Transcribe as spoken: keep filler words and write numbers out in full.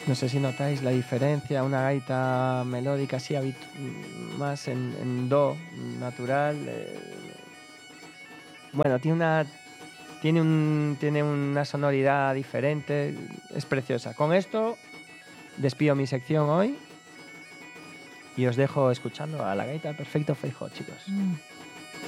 No sé si notáis la diferencia, una gaita melódica así habitu- más en, en do natural. eh, bueno, tiene una, tiene, un, tiene una sonoridad diferente, es preciosa. Con esto despido mi sección hoy y os dejo escuchando a la gaita del Perfecto Feijóo, chicos. Mm.